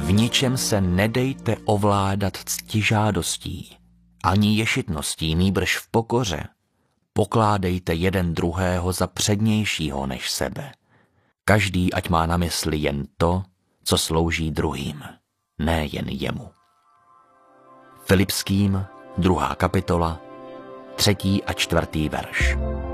V ničem se nedejte ovládat ctižádostí, ani ješitností, nýbrž v pokoře. Pokládejte jeden druhého za přednějšího než sebe. Každý ať má na mysli jen to, co slouží druhým, ne jen jemu. Filipským, 2. kapitola, 3. a 4. verš.